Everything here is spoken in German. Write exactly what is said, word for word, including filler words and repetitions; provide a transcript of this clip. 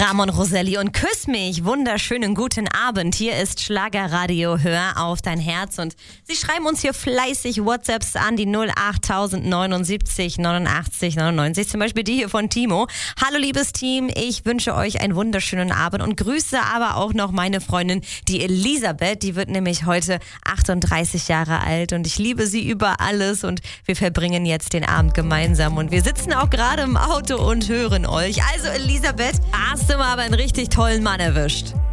Ramon Roselli und Küss mich. Wunderschönen guten Abend. Hier ist Schlagerradio. Hör auf dein Herz. Und Sie schreiben uns hier fleißig WhatsApps an, die null acht neunundsiebzig neunundachtzig neunundneunzig. Zum Beispiel die hier von Timo. Hallo liebes Team, ich wünsche euch einen wunderschönen Abend und grüße aber auch noch meine Freundin, die Elisabeth. Die wird nämlich heute achtunddreißig Jahre alt und ich liebe sie über alles und wir verbringen jetzt den Abend gemeinsam und wir sitzen auch gerade im Auto und hören euch. Also Elisabeth, hast du mal aber einen richtig tollen Mann erwischt.